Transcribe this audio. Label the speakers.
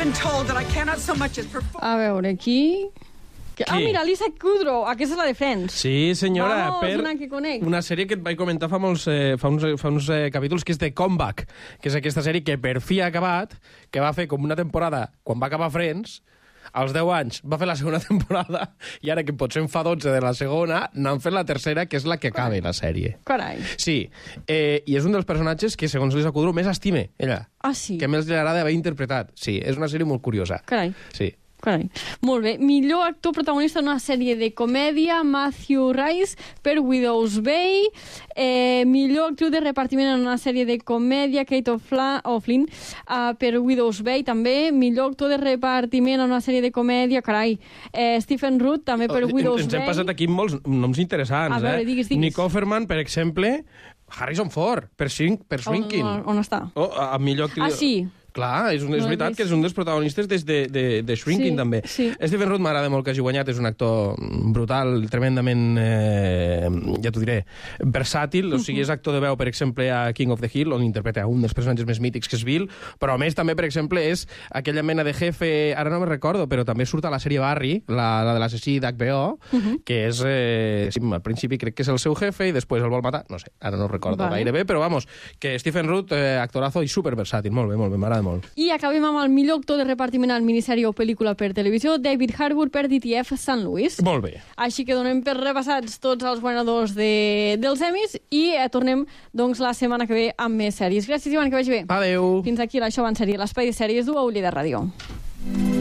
Speaker 1: been told that I cannot so much as perform.
Speaker 2: A veure, aquí... Ah, mira, Lisa Kudrow, aquesta és la de Friends.
Speaker 3: Sí, senyora,
Speaker 2: Vamos,
Speaker 3: per
Speaker 2: una que conec.
Speaker 3: una sèrie que et vaig comentar fa uns capítols, que és The Comeback, que és aquesta sèrie que per fi ha acabat, que va fer com una temporada, quan va acabar Friends, als 10 anys va fer la segona temporada, i ara que potser en fa 12 de la segona, n'han fet la tercera, que és la que acaba la sèrie.
Speaker 2: Carai.
Speaker 3: Sí, i és un dels personatges que, segons Lisa Kudrow, més estime, ella.
Speaker 2: Ah, sí?
Speaker 3: Que més li agrada haver interpretat. Sí, és una sèrie molt curiosa.
Speaker 2: Carai.
Speaker 3: Sí.
Speaker 2: Carai. Molt bé. Millor actor protagonista d'una sèrie de comèdia, Matthew Rice, per Widow's Bay. Millor actriu de repartiment en una sèrie de comèdia, Kate O'Flynn, per Widow's Bay, també. Millor actor de repartiment en una sèrie de comèdia, carai, Stephen Root, també per Widow's Bay.
Speaker 3: Ens hem passat aquí molts noms interessants.
Speaker 2: A veure, digues.
Speaker 3: Nick Offerman, per exemple, Harrison Ford, per Shrinking.
Speaker 2: On està?
Speaker 3: A millor actriu...
Speaker 2: Ah, sí.
Speaker 3: Clar, és veritat que és un dels protagonistes de Shrinking, també.
Speaker 2: Sí.
Speaker 3: Stephen Root m'agrada molt que hagi guanyat, és un actor brutal, tremendament, ja t'ho diré, versàtil, o sigui, és actor de veu, per exemple, a King of the Hill, on interpreta un dels personatges més mítics, que és Bill, però a més també, per exemple, és aquella mena de jefe, ara no me'n recordo, però també surt a la sèrie Barry, la de l'assassí d'HBO, que és, sí, al principi crec que és el seu jefe i després el vol matar, no sé, ara no recordo gaire bé, però vamos, que Stephen Root, actorazo i superversàtil, molt bé, m'agrada molt.
Speaker 2: I acabem amb el millor actor de repartiment en minissèrie o pel·lícula per televisió, David Harbour per DTF St. Louis.
Speaker 3: Molt bé.
Speaker 2: Així que donem per repassats tots els guanyadors dels Emmys i tornem doncs la setmana que ve amb més sèries. Gràcies, Ivan, que vagi bé.
Speaker 3: Adeu.
Speaker 2: Fins aquí l'Això va en sèrie, l'espai de sèries d'UA Uller de Ràdio.